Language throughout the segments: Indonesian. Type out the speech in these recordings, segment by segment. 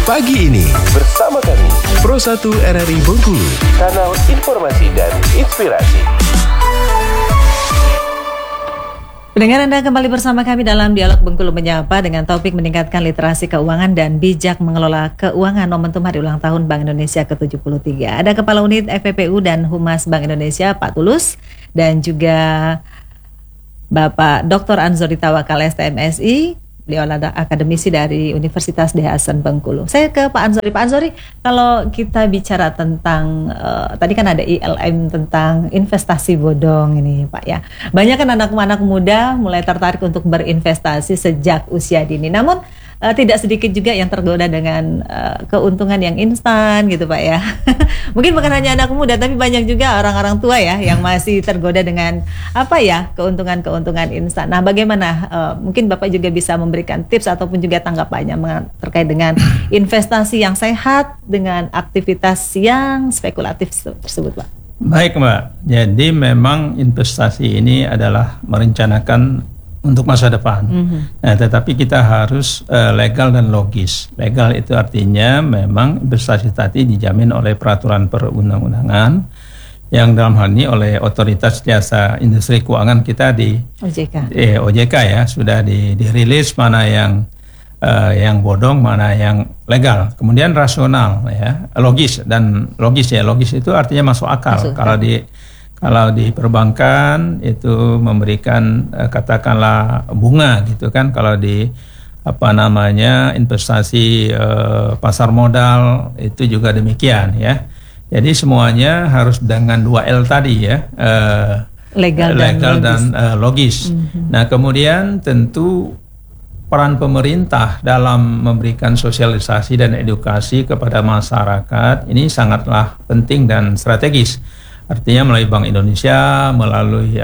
Pagi ini bersama kami Pro 1 RRI Bengkulu, kanal informasi dan inspirasi. Pendengar, Anda kembali bersama kami dalam Dialog Bengkulu Menyapa dengan topik meningkatkan literasi keuangan dan bijak mengelola keuangan momentum hari ulang tahun Bank Indonesia ke-73. Ada Kepala Unit FPPU dan Humas Bank Indonesia Pak Tulus dan juga Bapak Dr. Anzori Tawakal STMSI, beliau adalah akademisi dari Universitas Dh. Hasan Bengkulu. Saya ke Pak Anzori. Pak Anzori, kalau kita bicara tentang tadi kan ada ILM tentang investasi bodong ini Pak ya. Banyak kan anak-anak muda mulai tertarik untuk berinvestasi sejak usia dini. Namun tidak sedikit juga yang tergoda dengan keuntungan yang instan gitu Pak ya. Mungkin bukan hanya anak muda tapi banyak juga orang-orang tua ya yang masih tergoda dengan keuntungan-keuntungan instan. Nah, bagaimana mungkin Bapak juga bisa memberikan tips ataupun juga tanggapannya terkait dengan investasi yang sehat dengan aktivitas yang spekulatif tersebut Pak. Baik Mbak, jadi memang investasi ini adalah merencanakan untuk masa depan. Nah, tetapi kita harus legal dan logis. Legal itu artinya memang investasi tadi dijamin oleh peraturan perundang-undangan yang dalam hal ini oleh Otoritas Jasa Industri Keuangan kita di OJK ya, sudah dirilis mana yang bodong, mana yang legal. Kemudian rasional ya, logis itu artinya masuk akal. Kalau di perbankan itu memberikan katakanlah bunga gitu kan, kalau di investasi pasar modal itu juga demikian ya. Jadi semuanya harus dengan 2L tadi ya, legal dan logis. Nah, kemudian tentu peran pemerintah dalam memberikan sosialisasi dan edukasi kepada masyarakat ini sangatlah penting dan strategis. Artinya melalui Bank Indonesia, melalui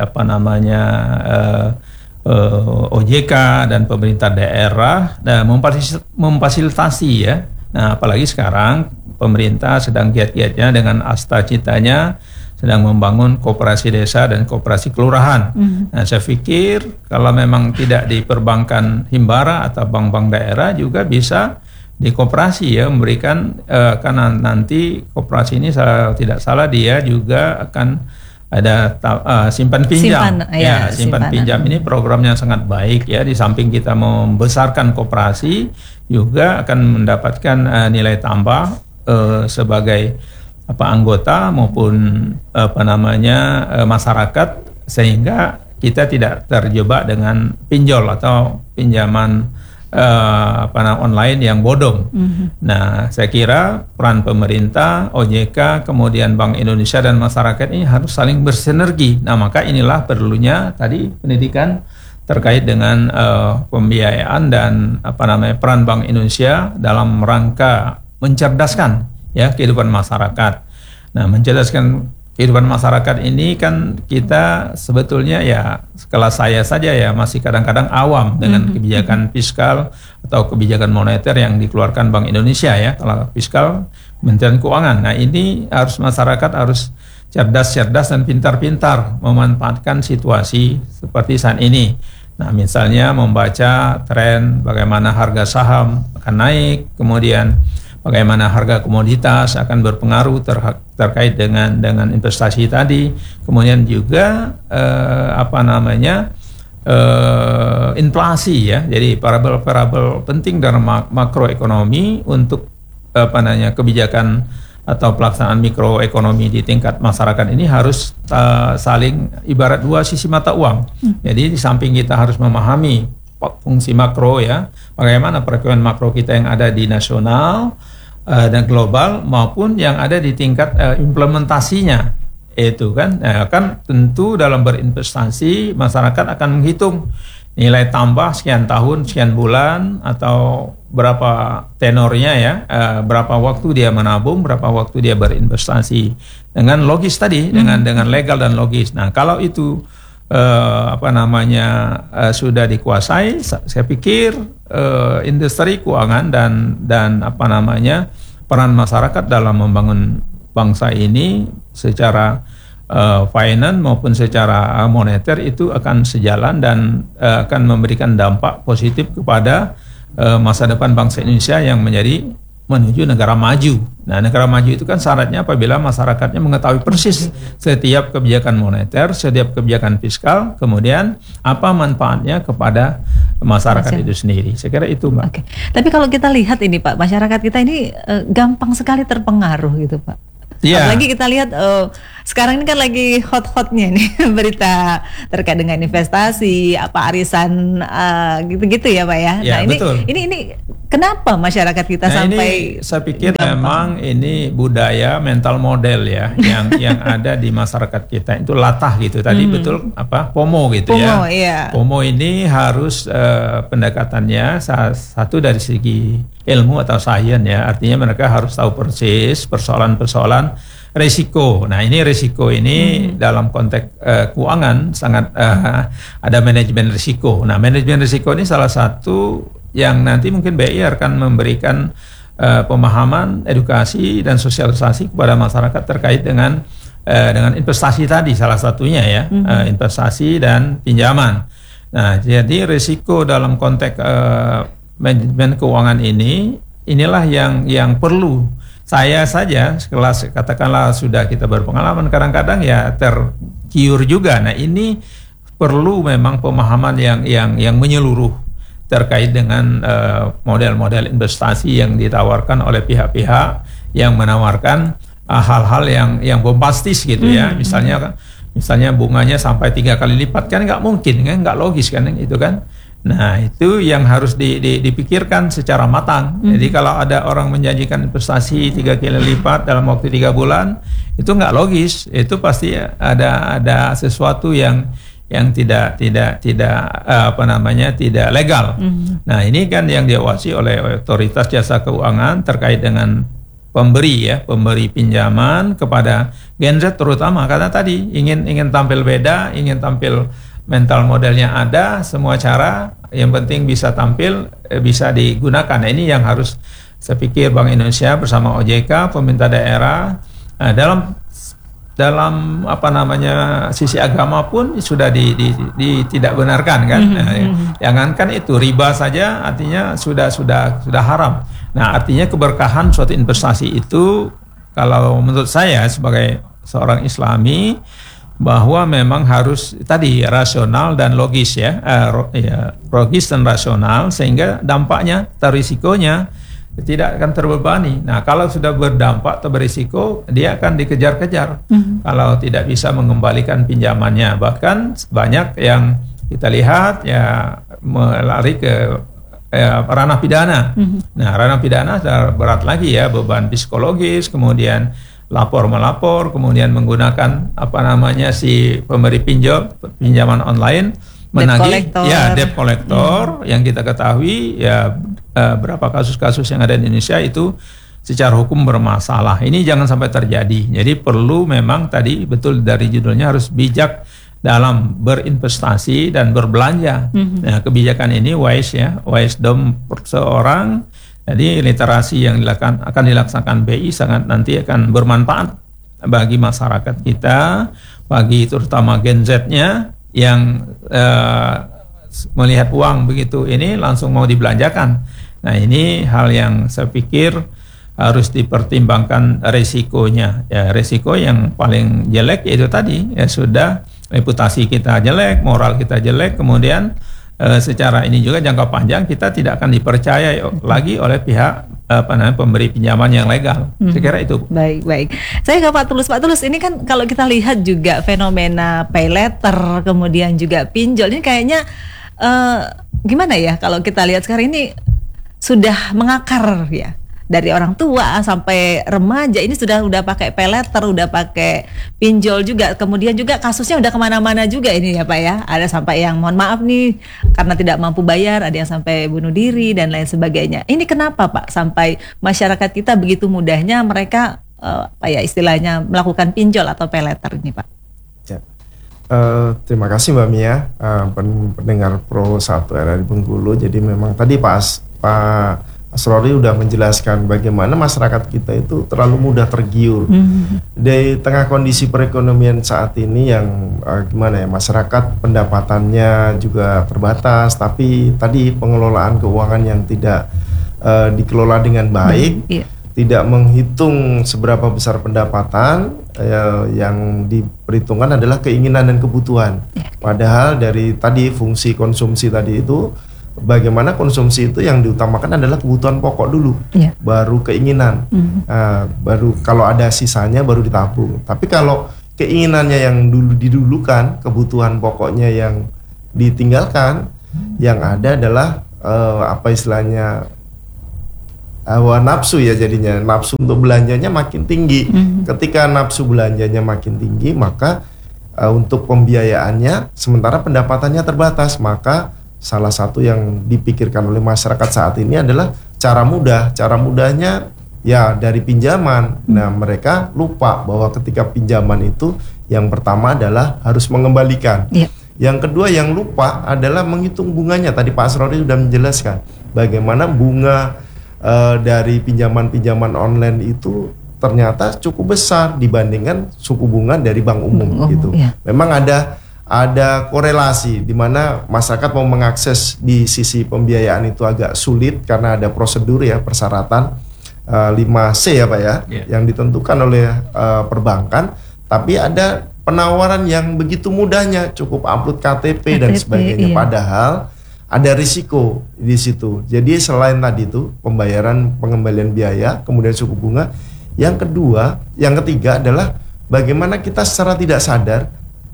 OJK dan pemerintah daerah dan memfasilitasi ya. Nah, apalagi sekarang pemerintah sedang giat-giatnya dengan asta-citanya sedang membangun koperasi desa dan koperasi kelurahan. Nah, saya pikir kalau memang tidak di perbankan himbara atau bank-bank daerah juga bisa di koperasi ya, memberikan karena nanti koperasi ini tidak salah dia juga akan ada simpan pinjam. Simpan pinjam ini programnya sangat baik ya. Di samping kita membesarkan koperasi juga akan mendapatkan nilai tambah sebagai anggota maupun masyarakat, sehingga kita tidak terjebak dengan pinjol atau pinjaman online yang bodong. Nah, saya kira peran pemerintah, OJK, kemudian Bank Indonesia dan masyarakat ini harus saling bersinergi. Nah, maka inilah perlunya tadi pendidikan terkait dengan pembiayaan dan peran Bank Indonesia dalam rangka mencerdaskan ya kehidupan masyarakat. Nah, mencerdaskan kehidupan masyarakat ini kan kita sebetulnya ya, kelas saya saja ya masih kadang-kadang awam dengan kebijakan fiskal atau kebijakan moneter yang dikeluarkan Bank Indonesia ya. Kalau fiskal, Kementerian Keuangan. Nah, ini masyarakat harus cerdas dan pintar-pintar memanfaatkan situasi seperti saat ini. Nah, misalnya membaca tren bagaimana harga saham akan naik, kemudian bagaimana harga komoditas akan berpengaruh terkait dengan investasi tadi, kemudian juga inflasi ya. Jadi variabel penting dalam makroekonomi untuk kebijakan atau pelaksanaan mikroekonomi di tingkat masyarakat ini harus saling ibarat dua sisi mata uang. Jadi di samping kita harus memahami fungsi makro ya, bagaimana perekonomian makro kita yang ada di nasional dan global maupun yang ada di tingkat implementasinya itu kan. Kan tentu dalam berinvestasi masyarakat akan menghitung nilai tambah sekian tahun, sekian bulan atau berapa tenornya ya, berapa waktu dia menabung, berapa waktu dia berinvestasi dengan logis tadi, dengan legal dan logis. Nah, kalau itu sudah dikuasai, saya pikir industri keuangan dan peran masyarakat dalam membangun bangsa ini secara finance maupun secara moneter itu akan sejalan dan akan memberikan dampak positif kepada masa depan bangsa Indonesia yang menjadi menuju negara maju. Nah, negara maju itu kan syaratnya apabila masyarakatnya mengetahui persis setiap kebijakan moneter, setiap kebijakan fiskal, kemudian apa manfaatnya kepada masyarakat itu sendiri. Saya kira itu, Mbak. Oke. Tapi kalau kita lihat ini Pak, masyarakat kita ini gampang sekali terpengaruh gitu Pak. Iya. Apalagi kita lihat sekarang ini kan lagi hot-hotnya nih berita terkait dengan investasi, apa arisan gitu-gitu ya Pak ya. Ya, Nah betul. ini kenapa masyarakat kita sampai ini saya pikir gampang? memang ini budaya mental model ya yang ada di masyarakat kita itu latah gitu. Tadi betul apa FOMO gitu ya. FOMO, iya. FOMO ini harus pendekatannya satu dari segi ilmu atau sains ya. Artinya mereka harus tahu persis persoalan-persoalan resiko. Nah, ini resiko ini dalam konteks keuangan sangat ada manajemen risiko. Nah, manajemen risiko ini salah satu yang nanti mungkin BI akan memberikan pemahaman, edukasi dan sosialisasi kepada masyarakat terkait dengan investasi tadi salah satunya ya, investasi dan pinjaman. Nah, jadi risiko dalam konteks manajemen keuangan inilah yang perlu. Saya saja sekelas katakanlah sudah kita berpengalaman kadang-kadang ya tergiur juga. Nah, ini perlu memang pemahaman yang menyeluruh terkait dengan model-model investasi yang ditawarkan oleh pihak-pihak yang menawarkan hal-hal yang bombastis gitu ya. Misalnya bunganya sampai 3 kali lipat kan nggak mungkin kan, nggak logis kan itu kan. Nah, itu yang harus dipikirkan secara matang. Jadi kalau ada orang menjanjikan investasi 3 kali lipat dalam waktu 3 bulan, itu nggak logis. Itu pasti ada sesuatu yang tidak tidak legal. Nah, ini kan yang diawasi oleh otoritas jasa keuangan terkait dengan pemberi pinjaman kepada Gen Z terutama, karena tadi ingin tampil beda, ingin tampil mental modelnya ada, semua cara yang penting bisa tampil, bisa digunakan. Nah, ini yang harus saya pikir Bank Indonesia bersama OJK, pemerintah daerah dalam sisi agama pun sudah tidak benarkan kan. Jangankan itu riba saja artinya sudah haram. Nah, artinya keberkahan suatu investasi itu kalau menurut saya sebagai seorang Islami bahwa memang harus tadi rasional dan logis ya, logis dan rasional sehingga dampaknya atau risikonya tidak akan terbebani. Nah, kalau sudah berdampak atau berisiko, dia akan dikejar-kejar kalau tidak bisa mengembalikan pinjamannya. Bahkan banyak yang kita lihat ya melari ke ranah pidana. Nah, ranah pidana berat lagi ya, beban psikologis, kemudian lapor-melapor, kemudian menggunakan si pemberi pinjaman online menagih debt collector yang kita ketahui ya berapa kasus-kasus yang ada di Indonesia itu secara hukum bermasalah. Ini jangan sampai terjadi. Jadi perlu memang tadi betul dari judulnya harus bijak dalam berinvestasi dan berbelanja. Nah, kebijakan ini wisdom seorang. Jadi literasi yang akan dilaksanakan BI sangat nanti akan bermanfaat bagi masyarakat kita, bagi terutama Gen Z-nya yang melihat uang begitu ini langsung mau dibelanjakan. Nah, ini hal yang saya pikir harus dipertimbangkan resikonya. Ya, resiko yang paling jelek yaitu tadi ya sudah reputasi kita jelek, moral kita jelek, kemudian secara ini juga jangka panjang kita tidak akan dipercaya lagi oleh pihak pemberi pinjaman yang legal. Saya kira itu. Baik. Saya ke Pak Tulus. Pak Tulus, ini kan kalau kita lihat juga fenomena pay letter, kemudian juga pinjol ini kayaknya gimana ya kalau kita lihat sekarang ini sudah mengakar ya. Dari orang tua sampai remaja ini sudah pakai pay letter, udah pakai pinjol juga. Kemudian juga kasusnya udah kemana-mana juga ini ya Pak ya. Ada sampai yang mohon maaf nih karena tidak mampu bayar, ada yang sampai bunuh diri dan lain sebagainya. Ini kenapa Pak sampai masyarakat kita begitu mudahnya mereka istilahnya melakukan pinjol atau pay letter ini Pak? Ya. Terima kasih Mbak Mia, pendengar Pro 1 RRI Bengkulu. Jadi memang tadi Pak Asrori udah menjelaskan bagaimana masyarakat kita itu terlalu mudah tergiur di tengah kondisi perekonomian saat ini yang masyarakat pendapatannya juga terbatas, tapi tadi pengelolaan keuangan yang tidak dikelola dengan baik, tidak menghitung seberapa besar pendapatan, yang diperhitungkan adalah keinginan dan kebutuhan. Padahal dari tadi fungsi konsumsi tadi itu, bagaimana konsumsi itu yang diutamakan adalah kebutuhan pokok dulu, baru keinginan, baru kalau ada sisanya baru ditabung. Tapi kalau keinginannya yang dulu didulukan, kebutuhan pokoknya yang ditinggalkan, yang ada adalah apa istilahnya, hawa nafsu ya, jadinya nafsu untuk belanjanya makin tinggi. Ketika nafsu belanjanya makin tinggi, maka untuk pembiayaannya sementara pendapatannya terbatas, maka salah satu yang dipikirkan oleh masyarakat saat ini adalah cara mudahnya ya dari pinjaman. Nah, mereka lupa bahwa ketika pinjaman itu yang pertama adalah harus mengembalikan. Yang kedua yang lupa adalah menghitung bunganya. Tadi Pak Asrori sudah menjelaskan bagaimana bunga dari pinjaman-pinjaman online itu ternyata cukup besar dibandingkan suku bunga dari bank umum gitu. Memang ada korelasi di mana masyarakat mau mengakses di sisi pembiayaan itu agak sulit karena ada prosedur ya, persyaratan 5C ya Pak ya, yang ditentukan oleh perbankan. Tapi ada penawaran yang begitu mudahnya, cukup upload KTP dan sebagainya. Padahal ada risiko di situ. Jadi selain tadi itu pengembalian biaya, kemudian suku bunga, yang ketiga adalah bagaimana kita secara tidak sadar,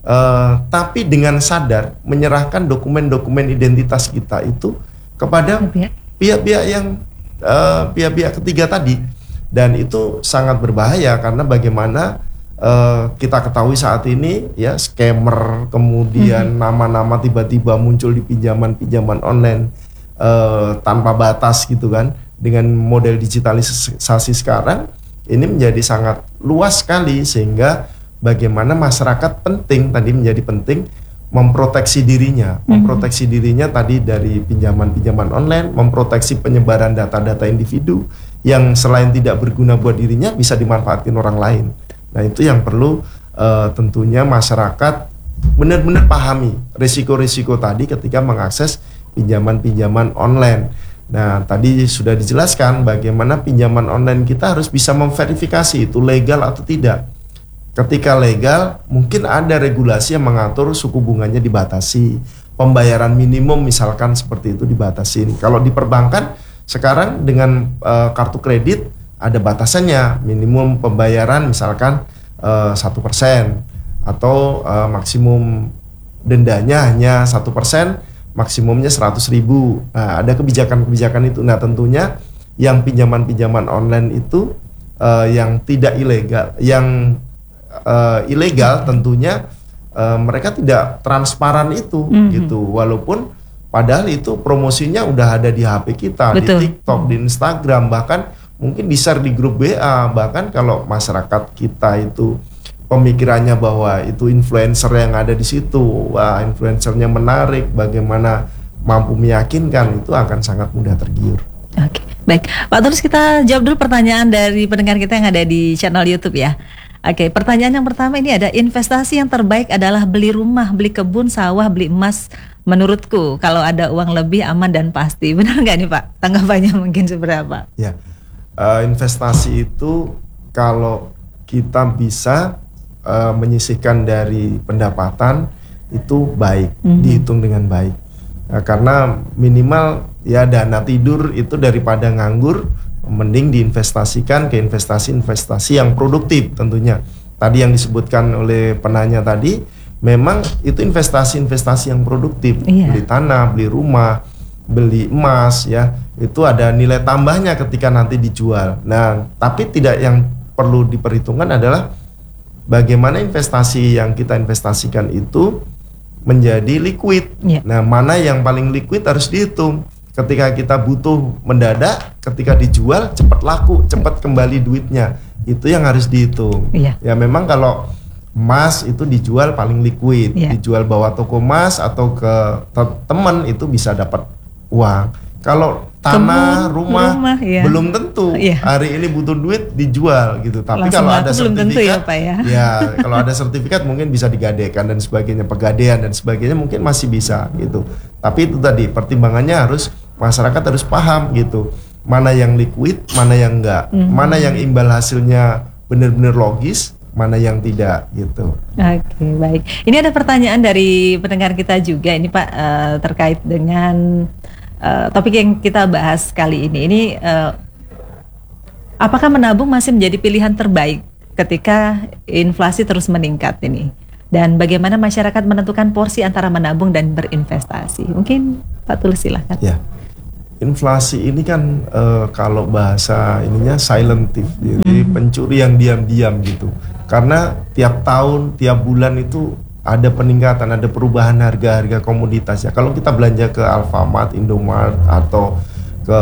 tapi dengan sadar menyerahkan dokumen-dokumen identitas kita itu kepada pihak-pihak yang pihak-pihak ketiga tadi, dan itu sangat berbahaya karena bagaimana kita ketahui saat ini ya, scammer, kemudian nama-nama tiba-tiba muncul di pinjaman online tanpa batas gitu kan. Dengan model digitalisasi sekarang ini menjadi sangat luas sekali, sehingga bagaimana masyarakat menjadi penting memproteksi dirinya, tadi dari pinjaman-pinjaman online, memproteksi penyebaran data-data individu yang selain tidak berguna buat dirinya bisa dimanfaatkan orang lain. Nah, itu yang perlu tentunya masyarakat benar-benar pahami risiko-risiko tadi ketika mengakses pinjaman-pinjaman online. Nah, tadi sudah dijelaskan bagaimana pinjaman online kita harus bisa memverifikasi itu legal atau tidak. Ketika legal, mungkin ada regulasi yang mengatur suku bunganya dibatasi, pembayaran minimum misalkan seperti itu dibatasin. Kalau di perbankan sekarang dengan kartu kredit ada batasannya, minimum pembayaran misalkan 1% atau maksimum dendanya hanya 1%, maksimumnya 100.000. Nah, ada kebijakan-kebijakan itu. Nah, tentunya yang pinjaman-pinjaman online itu yang tidak ilegal, yang ilegal tentunya mereka tidak transparan itu gitu. Walaupun padahal itu promosinya udah ada di HP kita, di TikTok, di Instagram, bahkan mungkin di-share di grup WA. Bahkan kalau masyarakat kita itu pemikirannya bahwa itu influencer yang ada di situ, wah influencernya menarik, bagaimana mampu meyakinkan, itu akan sangat mudah tergiur. Oke, baik Pak, terus kita jawab dulu pertanyaan dari pendengar kita yang ada di channel YouTube ya. Oke, pertanyaan yang pertama ini ada, investasi yang terbaik adalah beli rumah, beli kebun, sawah, beli emas. Menurutku kalau ada uang lebih aman dan pasti. Benar nggak nih Pak? Tanggapannya mungkin seberapa? Ya. Investasi itu kalau kita bisa menyisihkan dari pendapatan itu baik, dihitung dengan baik. Karena minimal ya dana tidur itu daripada nganggur, mending diinvestasikan ke investasi yang produktif tentunya. Tadi yang disebutkan oleh penanya tadi, memang itu investasi yang produktif, beli tanah, beli rumah, beli emas ya, itu ada nilai tambahnya ketika nanti dijual. Nah, tapi tidak, yang perlu diperhitungkan adalah bagaimana investasi yang kita investasikan itu menjadi liquid. Nah, mana yang paling liquid harus dihitung. Ketika kita butuh mendadak, ketika dijual cepat laku, cepat kembali duitnya, itu yang harus dihitung. Ya memang kalau emas itu dijual paling liquid, dijual bawa toko emas atau ke teman itu bisa dapat uang. Kalau tanah, rumah belum tentu. Hari ini butuh duit dijual gitu. Tapi langsung kalau ada sertifikat, Pak, kalau ada sertifikat mungkin bisa digadaikan dan sebagainya, pegadaian dan sebagainya mungkin masih bisa gitu. Tapi itu tadi pertimbangannya harus masyarakat harus paham gitu. mana yang liquid, mana yang enggak, mana yang imbal hasilnya benar-benar logis, mana yang tidak gitu. Oke, baik. Ini ada pertanyaan dari pendengar kita juga ini Pak, terkait dengan topik yang kita bahas kali ini. Ini apakah menabung masih menjadi pilihan terbaik ketika inflasi terus meningkat ini? Dan bagaimana masyarakat menentukan porsi antara menabung dan berinvestasi? Mungkin Pak Tulus silahkan. Ya. Inflasi ini kan kalau bahasa ininya silent thief, jadi pencuri yang diam-diam gitu. Karena tiap tahun, tiap bulan itu ada peningkatan, ada perubahan harga-harga komoditas ya. Kalau kita belanja ke Alfamart, Indomart atau ke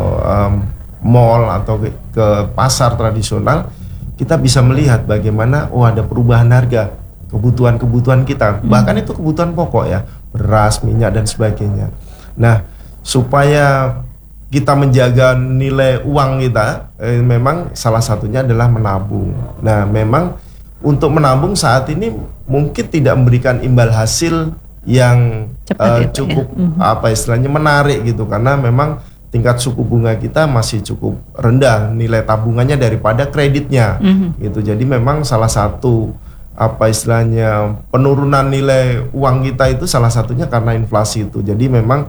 mall atau ke pasar tradisional, kita bisa melihat bagaimana ada perubahan harga kebutuhan kita. Bahkan itu kebutuhan pokok ya, beras, minyak dan sebagainya. Nah, supaya kita menjaga nilai uang kita, memang salah satunya adalah menabung. Nah, memang untuk menabung saat ini mungkin tidak memberikan imbal hasil yang cukup istilahnya menarik gitu, karena memang tingkat suku bunga kita masih cukup rendah nilai tabungannya daripada kreditnya gitu. Jadi memang salah satu istilahnya penurunan nilai uang kita itu salah satunya karena inflasi itu. Jadi memang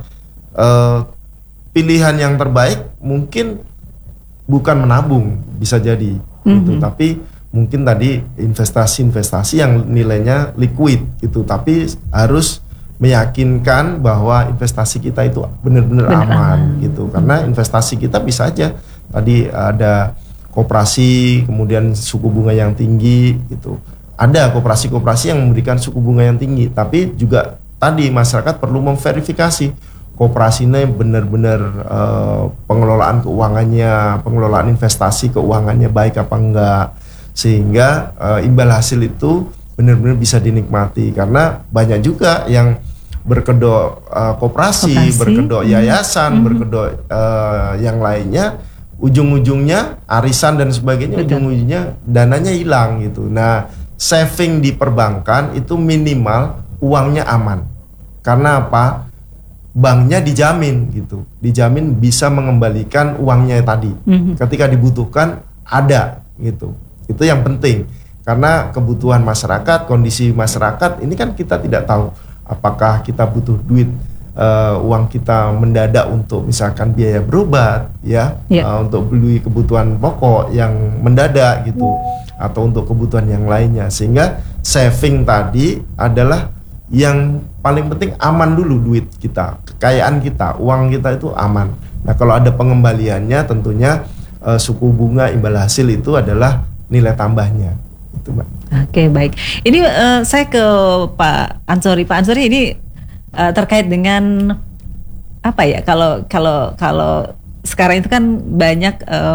pilihan yang terbaik mungkin bukan menabung, bisa jadi gitu, tapi mungkin tadi investasi yang nilainya liquid gitu, tapi harus meyakinkan bahwa investasi kita itu benar-benar aman gitu. Karena investasi kita bisa aja tadi ada koperasi kemudian suku bunga yang tinggi gitu. Ada koperasi-koperasi yang memberikan suku bunga yang tinggi, tapi juga tadi masyarakat perlu memverifikasi koperasinya benar-benar pengelolaan keuangannya, pengelolaan investasi keuangannya baik apa enggak, sehingga imbal hasil itu benar-benar bisa dinikmati. Karena banyak juga yang berkedok koperasi, berkedok yayasan, berkedok yang lainnya, ujung-ujungnya arisan dan sebagainya, ujung-ujungnya dananya hilang gitu. Nah, saving di perbankan itu minimal uangnya aman. Karena apa? Banknya dijamin gitu, dijamin bisa mengembalikan uangnya tadi ketika dibutuhkan ada gitu. Itu yang penting, karena kebutuhan masyarakat, kondisi masyarakat ini kan kita tidak tahu apakah kita butuh duit, uang kita mendadak untuk misalkan biaya berobat ya, untuk beli kebutuhan pokok yang mendadak gitu, atau untuk kebutuhan yang lainnya. Sehingga saving tadi adalah yang paling penting, aman dulu duit kita, kekayaan kita, uang kita itu aman. Nah, kalau ada pengembaliannya tentunya suku bunga imbal hasil itu adalah nilai tambahnya. Itu, Mbak. Oke, baik. Ini saya ke Pak Ansori. Pak Ansori, ini terkait dengan apa ya? Kalau sekarang itu kan banyak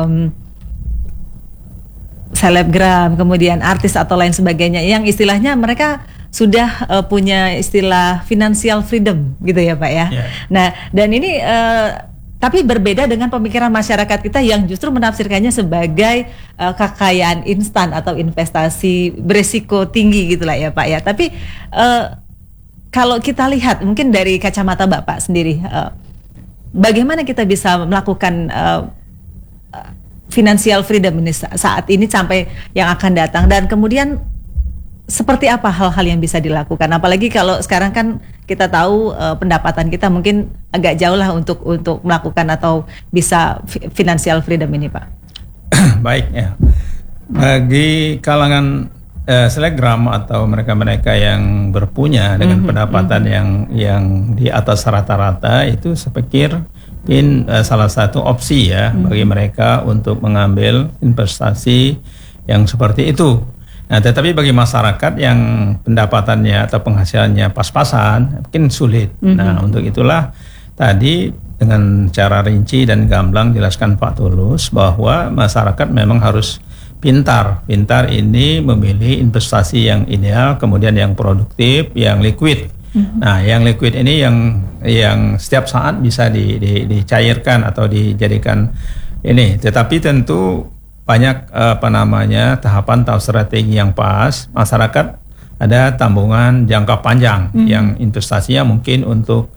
selebgram, kemudian artis atau lain sebagainya yang istilahnya mereka sudah punya istilah financial freedom gitu ya Pak ya. Nah, dan ini tapi berbeda dengan pemikiran masyarakat kita yang justru menafsirkannya sebagai kekayaan instan atau investasi berisiko tinggi gitulah ya Pak ya. Tapi kalau kita lihat mungkin dari kacamata Bapak sendiri, bagaimana kita bisa melakukan financial freedom ini saat ini sampai yang akan datang, dan kemudian seperti apa hal-hal yang bisa dilakukan? Apalagi kalau sekarang kan kita tahu pendapatan kita mungkin agak jauh lah untuk melakukan atau bisa financial freedom ini, Pak. Baik ya. Bagi kalangan selebgram atau mereka-mereka yang berpunya dengan pendapatan yang di atas rata-rata, itu saya pikir mungkin salah satu opsi ya bagi mereka untuk mengambil investasi yang seperti itu. Nah, tetapi bagi masyarakat yang pendapatannya atau penghasilannya pas-pasan mungkin sulit. Nah, untuk itulah tadi dengan cara rinci dan gamblang jelaskan Pak Tulus bahwa masyarakat memang harus pintar ini memilih investasi yang ideal, kemudian yang produktif, yang liquid. Nah, yang liquid ini yang setiap saat bisa dicairkan atau dijadikan ini. Tetapi tentu banyak tahapan atau strategi yang pas. Masyarakat ada tabungan jangka panjang yang investasinya mungkin untuk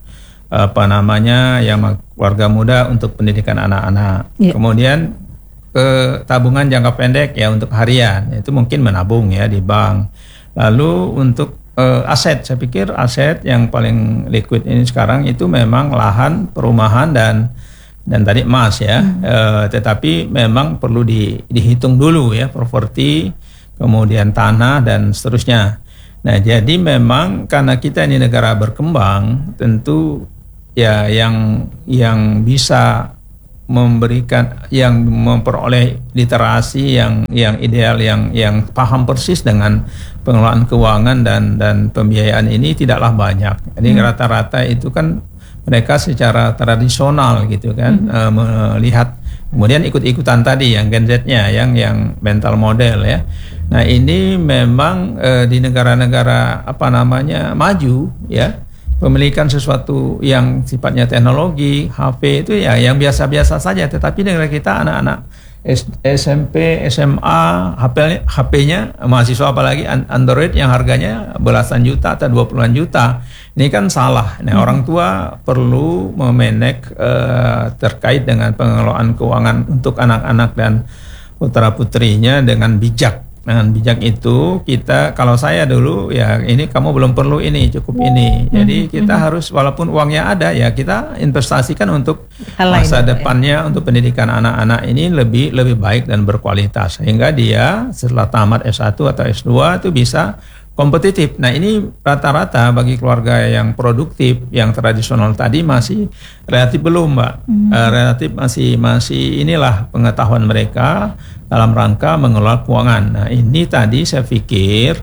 yang keluarga muda untuk pendidikan anak-anak. Kemudian tabungan jangka pendek ya untuk harian, itu mungkin menabung ya di bank. Lalu untuk aset, saya pikir aset yang paling liquid ini sekarang itu memang lahan, perumahan dan tadi emas ya. Tetapi memang perlu dihitung dulu ya, properti, kemudian tanah dan seterusnya. Nah, jadi memang karena kita ini negara berkembang, tentu ya yang bisa memberikan, yang memperoleh literasi yang ideal, yang paham persis dengan pengelolaan keuangan dan pembiayaan ini tidaklah banyak. Jadi rata-rata itu kan mereka secara tradisional gitu kan, melihat, kemudian ikut-ikutan tadi yang Gen Z-nya, yang mental model ya. Nah, ini memang di negara-negara maju ya, pemilikan sesuatu yang sifatnya teknologi, HP itu ya yang biasa-biasa saja. Tetapi negara kita anak-anak SMP, SMA, HP-nya mahasiswa apalagi Android yang harganya belasan juta atau 20-an juta. Ini kan salah. Nah, orang tua perlu memanage terkait dengan pengelolaan keuangan untuk anak-anak dan putra-putrinya dengan bijak. Dengan bijak itu kita, kalau saya dulu ya ini kamu belum perlu ini, cukup ini. Jadi kita harus, walaupun uangnya ada ya kita investasikan untuk masa depannya, untuk pendidikan anak-anak ini lebih baik dan berkualitas, sehingga dia setelah tamat S1 atau S2 itu bisa kompetitif. Nah, ini rata-rata bagi keluarga yang produktif, yang tradisional tadi masih relatif belum, Mbak. Relatif masih inilah pengetahuan mereka dalam rangka mengelola keuangan. Nah, ini tadi saya pikir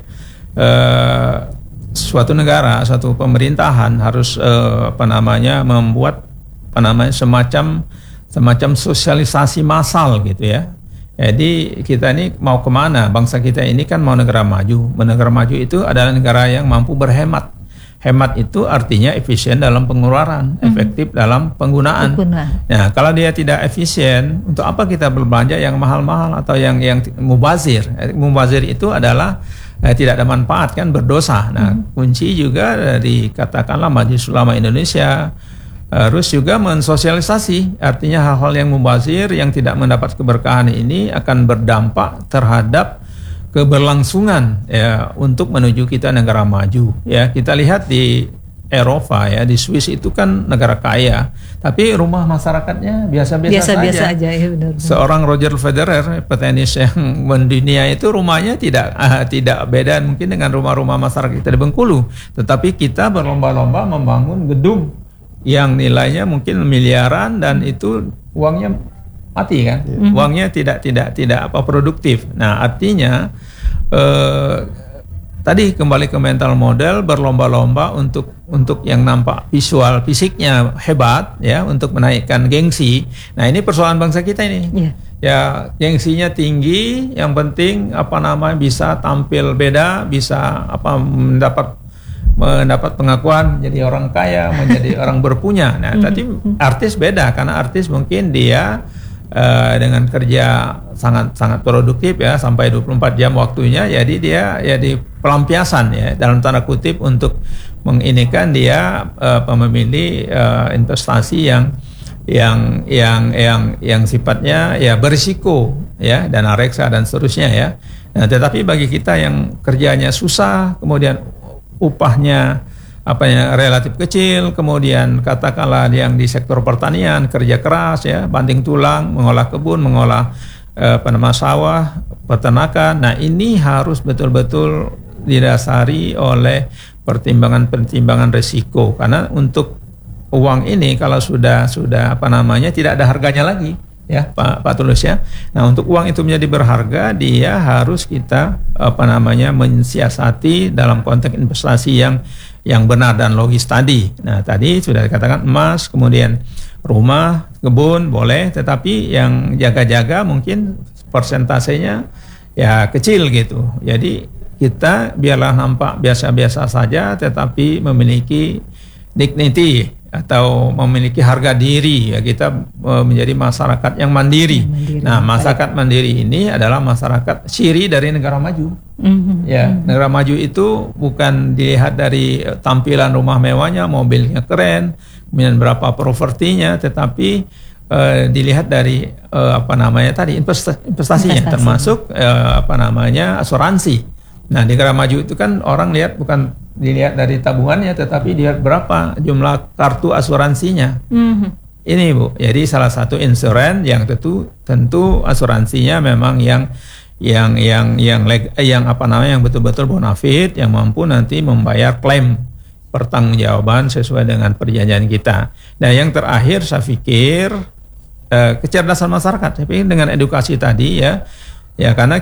suatu negara, suatu pemerintahan harus membuat semacam sosialisasi massal gitu ya. Jadi kita ini mau kemana? Bangsa kita ini kan mau negara maju. Negara maju itu adalah negara yang mampu berhemat. Hemat itu artinya efisien dalam pengeluaran, efektif dalam penggunaan. Nah, kalau dia tidak efisien, untuk apa kita berbelanja yang mahal-mahal atau yang mubazir? Mubazir itu adalah tidak ada manfaat, kan, berdosa. Nah, kunci juga dari katakanlah Majelis Ulama Indonesia harus juga mensosialisasi, artinya hal-hal yang mubazir yang tidak mendapat keberkahan ini akan berdampak terhadap keberlangsungan ya untuk menuju kita negara maju ya. Kita lihat di Eropa ya, di Swiss itu kan negara kaya, tapi rumah masyarakatnya biasa-biasa saja. Ya, benar. Seorang Roger Federer, petenis yang mendunia itu rumahnya tidak beda mungkin dengan rumah-rumah masyarakat kita di Bengkulu, tetapi kita berlomba-lomba membangun gedung yang nilainya mungkin miliaran dan itu uangnya mati kan, uangnya tidak produktif. Nah, artinya tadi kembali ke mental model, berlomba-lomba untuk yang nampak visual fisiknya hebat ya, untuk menaikkan gengsi. Nah, ini persoalan bangsa kita ini. Ya, gengsinya tinggi, yang penting bisa tampil beda, bisa mendapat pengakuan menjadi orang kaya, menjadi orang berpunya. Nah, tapi artis beda, karena artis mungkin dia dengan kerja sangat produktif ya, sampai 24 jam waktunya, jadi dia ya di pelampiasan ya dalam tanda kutip untuk menginikan dia memilih investasi yang sifatnya ya berisiko ya, dana reksa dan seterusnya ya. Nah, tetapi bagi kita yang kerjanya susah, kemudian upahnya relatif kecil, kemudian katakanlah yang di sektor pertanian kerja keras ya, banting tulang, mengolah kebun, mengolah sawah, peternakan. Nah, ini harus betul-betul didasari oleh pertimbangan risiko, karena untuk uang ini kalau sudah tidak ada harganya lagi ya, Pak Tulus ya. Nah, untuk uang itu menjadi berharga, dia harus kita mensiasati dalam konteks investasi yang benar dan logis tadi. Nah, tadi sudah dikatakan emas, kemudian rumah, kebun boleh, tetapi yang jaga-jaga mungkin persentasenya ya kecil gitu. Jadi kita biarlah nampak biasa-biasa saja, tetapi memiliki dignity atau memiliki harga diri, ya kita menjadi masyarakat yang mandiri. Nah, masyarakat mandiri ini adalah masyarakat ciri dari negara maju. Ya, negara maju itu bukan dilihat dari tampilan rumah mewahnya, mobilnya keren, kemudian berapa propertinya, tetapi dilihat dari investasinya, termasuk asuransi. Nah, di negara maju itu kan orang lihat bukan dilihat dari tabungannya, tetapi dilihat berapa jumlah kartu asuransinya. Ini Bu, jadi salah satu insurans yang tentu asuransinya memang yang betul-betul bonafit, yang mampu nanti membayar klaim pertanggungjawaban sesuai dengan perjanjian kita. Nah, yang terakhir saya pikir kecerdasan masyarakat. Saya pikir dengan edukasi tadi ya karena